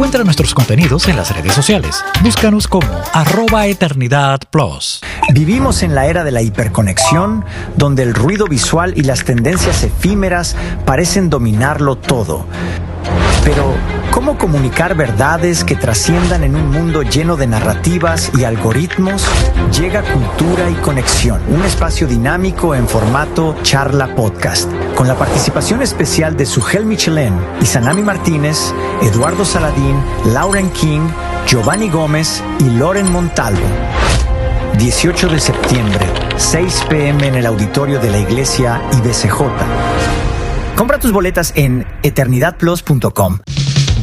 Encuentra nuestros contenidos en las redes sociales. Búscanos como @eternidadplus. Vivimos en la era de la hiperconexión, donde el ruido visual y las tendencias efímeras parecen dominarlo todo. Pero, ¿cómo comunicar verdades que trasciendan en un mundo lleno de narrativas y algoritmos? Llega Cultura y Conexión, un espacio dinámico en formato charla podcast, con la participación especial de Sujel Michelén, Izanami Martínez, Eduardo Saladín, Lauren King, Giovanni Gómez y Loren Montalvo. 18 de septiembre, 6 p.m. en el auditorio de la iglesia IBCJ. Compra tus boletas en eternidadplus.com.